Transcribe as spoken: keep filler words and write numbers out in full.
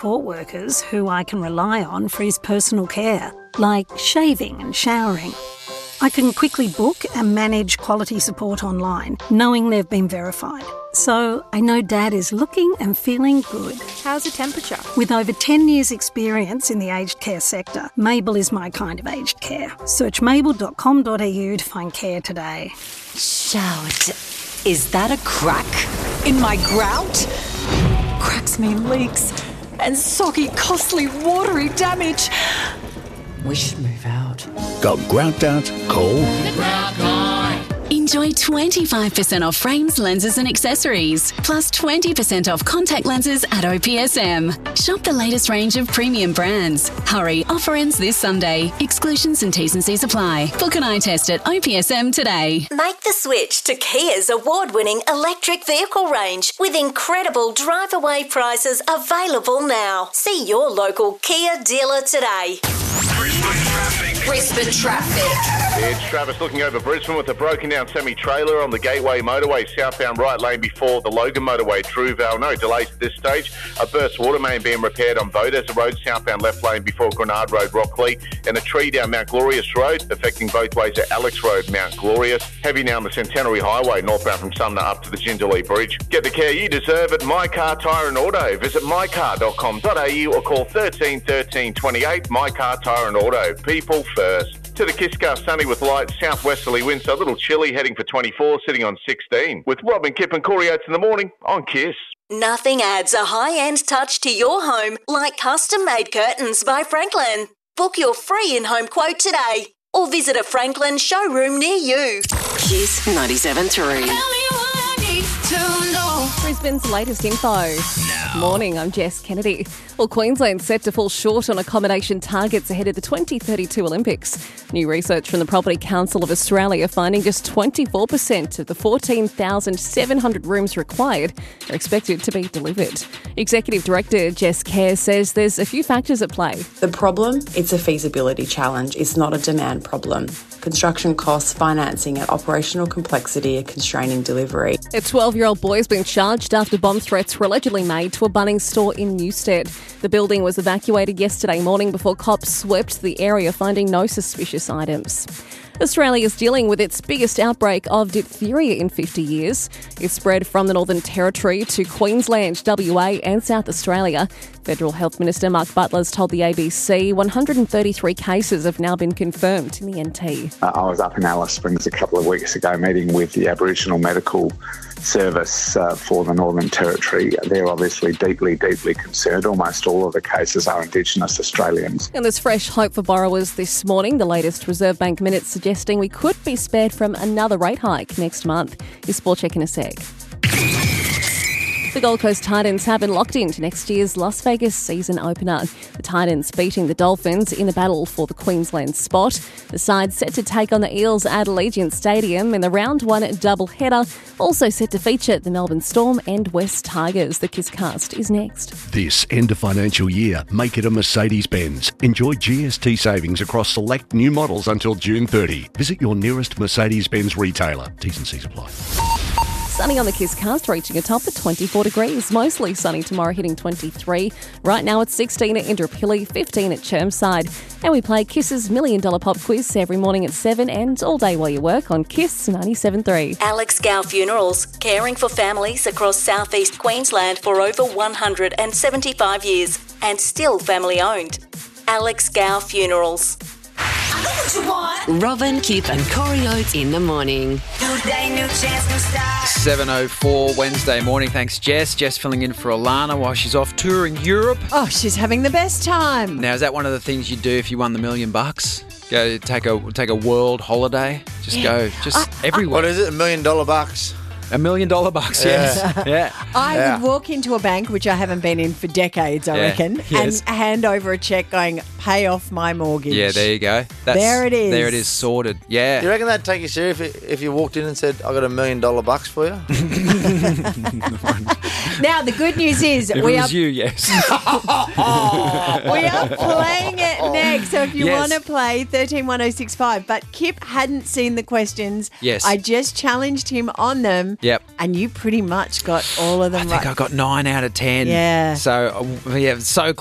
support workers who I can rely on for his personal care, like shaving and showering. I can quickly book and manage quality support online, knowing they've been verified. So I know Dad is looking and feeling good. How's the temperature? With over ten years' experience in the aged care sector, Mabel is my kind of aged care. Search mabel dot com dot a u to find care today. Shout. Is that a crack in my grout? Cracks mean leaks and soggy, costly, watery damage. We should move out. Got grout doubt? Call The Grout Guy. Enjoy twenty-five percent off frames, lenses and accessories, plus twenty percent off contact lenses at O P S M. Shop the latest range of premium brands. Hurry, offer ends this Sunday. Exclusions and T's and C's apply. Book an eye test at O P S M today. Make the switch to Kia's award-winning electric vehicle range with incredible drive-away prices available now. See your local Kia dealer today. Brisbane traffic. It's Travis looking over Brisbane with a broken down semi-trailer on the Gateway Motorway, southbound right lane before the Logan Motorway, Truevale. No delays at this stage. A burst water main being repaired on Beaudesert Road, southbound left lane before Grenard Road, Rockley. And a tree down Mount Glorious Road, affecting both ways at Alex Road, Mount Glorious. Heavy now on the Centenary Highway, northbound from Sumner up to the Jindalee Bridge. Get the care you deserve at My Car Tyre and Auto. Visit my car dot com dot a u or call thirteen thirteen twenty-eight. My Car Tyre and Auto. People first. To the Kiscar, sunny with light southwesterly winds, a little chilly, heading for twenty-four, sitting on sixteen. With Robin, Kip and Corey Oates in the morning on Kiss. Nothing adds a high-end touch to your home like custom-made curtains by Franklin. Book your free in-home quote today or visit a Franklin showroom near you. Kiss ninety-seven three. Brisbane's latest info. Morning, I'm Jess Kennedy. Well, Queensland's set to fall short on accommodation targets ahead of the twenty thirty-two Olympics. New research from the Property Council of Australia finding just twenty-four percent of the fourteen thousand seven hundred rooms required are expected to be delivered. Executive Director Jess Kerr says there's a few factors at play. The problem, it's a feasibility challenge. It's not a demand problem. Construction costs, financing and operational complexity are constraining delivery. A twelve-year-old boy has been charged after bomb threats were allegedly made to a Bunnings store in Newstead. The building was evacuated yesterday morning before cops swept the area, finding no suspicious items. Australia is dealing with its biggest outbreak of diphtheria in fifty years. It spread from the Northern Territory to Queensland, W A and South Australia. Federal Health Minister Mark Butler's told the A B C one hundred thirty-three cases have now been confirmed in the N T. Uh, I was up in Alice Springs a couple of weeks ago meeting with the Aboriginal Medical Service uh, for the Northern Territory. They're obviously deeply, deeply concerned. Almost all of the cases are Indigenous Australians. And there's fresh hope for borrowers this morning. The latest Reserve Bank minutes suggesting we could be spared from another rate hike next month. Your Sport Check in a sec. The Gold Coast Titans have been locked into next year's Las Vegas season opener. The Titans beating the Dolphins in the battle for the Queensland spot. The side set to take on the Eels at Allegiant Stadium in the round one doubleheader. Also set to feature the Melbourne Storm and West Tigers. The Kisscast is next. This end of financial year, make it a Mercedes-Benz. Enjoy G S T savings across select new models until June thirtieth. Visit your nearest Mercedes-Benz retailer. T's and C's apply. Sunny on the Kisscast, reaching a top at twenty-four degrees. Mostly sunny tomorrow, hitting twenty-three. Right now it's sixteen at Indooroopilly, fifteen at Chermside. And we play Kiss's Million Dollar Pop Quiz every morning at seven and all day while you work on Kiss ninety-seven three. Alex Gow Funerals, caring for families across southeast Queensland for over one hundred seventy-five years and still family owned. Alex Gow Funerals. I know what you want. Robin, Kip and Corey Oates in the morning. New day, new chance, new start. seven oh four Wednesday morning. Thanks, Jess. Jess filling in for Alana while she's off touring Europe. Oh, she's having the best time. Now, is that one of the things you'd do if you won the million bucks? Go take a take a world holiday? Just Yeah. go, just I- everywhere. What is it, a million dollar bucks? A million dollar bucks, yes. Yeah. yeah. I Yeah. would walk into a bank, which I haven't been in for decades, I Yeah. reckon, Yes. and hand over a cheque going, pay off my mortgage. Yeah, there you go. That's, There it is. There it is, sorted. Yeah. Do you reckon that'd take you serious if, if you walked in and said, I got a million dollar bucks for you? Now, the good news is If we it are was you, yes. we are playing it next. So if you Yes. want to play thirteen one oh six five, but Kip hadn't seen the questions. Yes. I just challenged him on them. Yep. And you pretty much got all of them I think right. I got nine out of ten. Yeah. So, uh, yeah, so